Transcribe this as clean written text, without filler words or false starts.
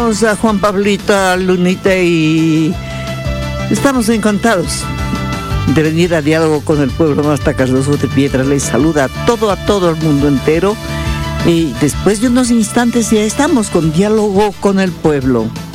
saludamos a Juan Pablito, a Lunita y estamos encantados de venir a Diálogo con el Pueblo. Marta Cardoso de Piedra les saluda a todo el mundo entero y después de unos instantes ya estamos con Diálogo con el Pueblo.